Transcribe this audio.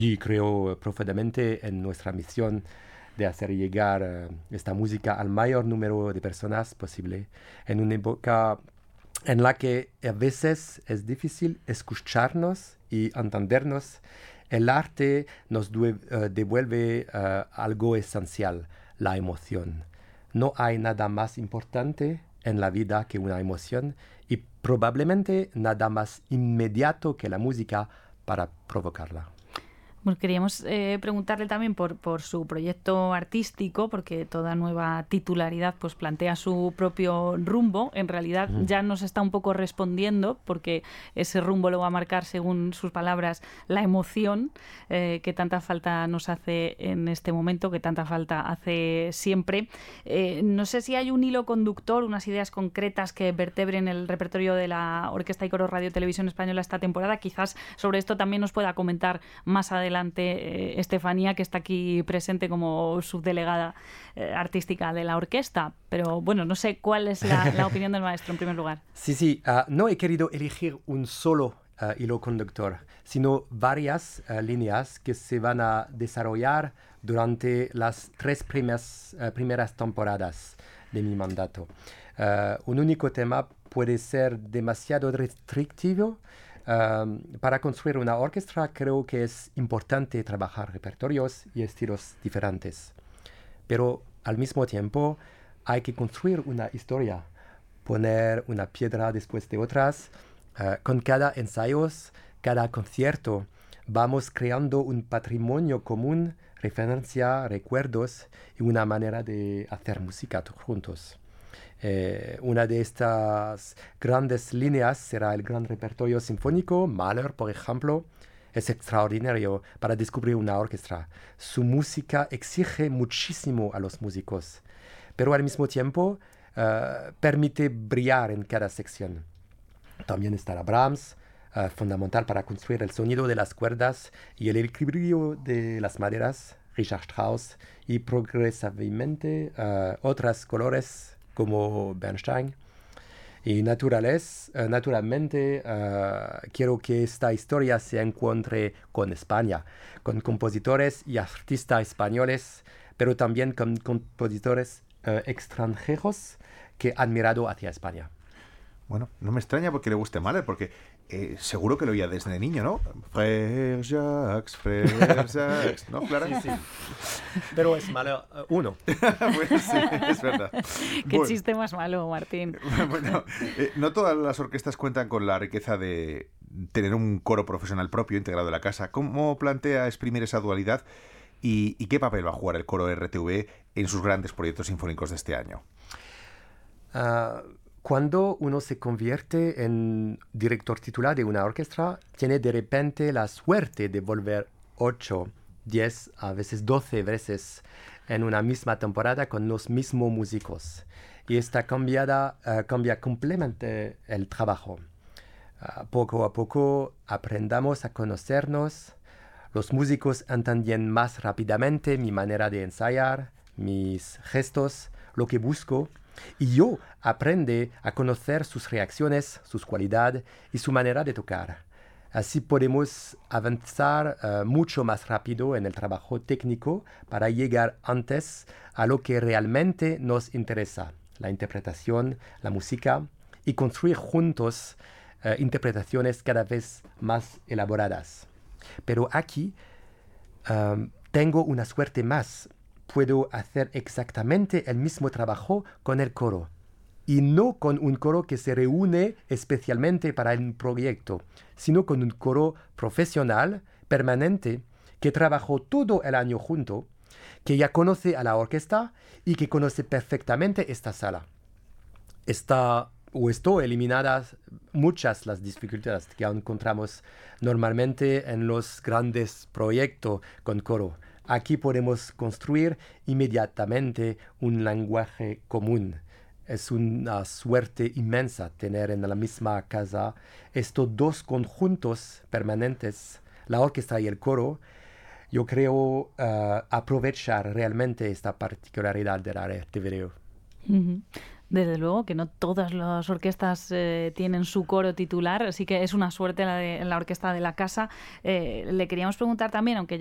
Y creo profundamente en nuestra misión de hacer llegar esta música al mayor número de personas posible en una época en la que a veces es difícil escucharnos y entendernos. El arte nos devuelve algo esencial, la emoción. No hay nada más importante en la vida que una emoción y probablemente nada más inmediato que la música para provocarla. Pues queríamos preguntarle también por su proyecto artístico, porque toda nueva titularidad pues plantea su propio rumbo. En realidad ya nos está un poco respondiendo, porque ese rumbo lo va a marcar, según sus palabras, la emoción que tanta falta nos hace en este momento, que tanta falta hace siempre. No sé si hay un hilo conductor, unas ideas concretas que vertebren el repertorio de la Orquesta y Coro Radio Televisión Española esta temporada. Quizás sobre esto también nos pueda comentar más adelante Estefanía, que está aquí presente como subdelegada artística de la orquesta. Pero bueno, no sé cuál es la opinión del maestro en primer lugar. Sí, no he querido elegir un solo hilo conductor, sino varias líneas que se van a desarrollar durante las tres primeras temporadas de mi mandato. Un único tema puede ser demasiado restrictivo. Para construir una orquesta creo que es importante trabajar repertorios y estilos diferentes, pero al mismo tiempo hay que construir una historia, poner una piedra después de otras. Con cada ensayo, cada concierto, vamos creando un patrimonio común, referencia, recuerdos y una manera de hacer música juntos. Una de estas grandes líneas será el gran repertorio sinfónico. Mahler, por ejemplo, es extraordinario para descubrir una orquesta. Su música exige muchísimo a los músicos, pero al mismo tiempo permite brillar en cada sección. También está Brahms, fundamental para construir el sonido de las cuerdas y el equilibrio de las maderas. Richard Strauss y progresivamente otros colores como Bernstein. Y naturalmente quiero que esta historia se encuentre con España, con compositores y artistas españoles, pero también con compositores extranjeros que han mirado hacia España. Bueno, no me extraña porque le guste Mahler, porque seguro que lo oía desde niño, ¿no? Frère Jacques, ¿no, Clara? Sí. Pero es Mahler uno. Pues sí, es verdad. Qué chiste más malo, Martín. Bueno, no todas las orquestas cuentan con la riqueza de tener un coro profesional propio integrado en la casa. ¿Cómo plantea exprimir esa dualidad y qué papel va a jugar el coro RTV en sus grandes proyectos sinfónicos de este año? Cuando uno se convierte en director titular de una orquesta, tiene de repente la suerte de volver 8, 10, a veces 12 veces en una misma temporada con los mismos músicos. Y esta cambia completamente el trabajo. Poco a poco aprendamos a conocernos. Los músicos entienden más rápidamente mi manera de ensayar, mis gestos, lo que busco. Y yo aprende a conocer sus reacciones, sus cualidades y su manera de tocar. Así podemos avanzar mucho más rápido en el trabajo técnico para llegar antes a lo que realmente nos interesa, la interpretación, la música, y construir juntos interpretaciones cada vez más elaboradas. Pero aquí tengo una suerte más. Puedo hacer exactamente el mismo trabajo con el coro y no con un coro que se reúne especialmente para un proyecto, sino con un coro profesional, permanente, que trabajó todo el año junto, que ya conoce a la orquesta y que conoce perfectamente esta sala. Esto eliminadas muchas las dificultades que encontramos normalmente en los grandes proyectos con coro. Aquí podemos construir inmediatamente un lenguaje común. Es una suerte inmensa tener en la misma casa estos dos conjuntos permanentes, la orquesta y el coro. Yo creo aprovechar realmente esta particularidad de la red de video. Desde luego que no todas las orquestas tienen su coro titular, así que es una suerte la de la orquesta de la casa. Le queríamos preguntar también, aunque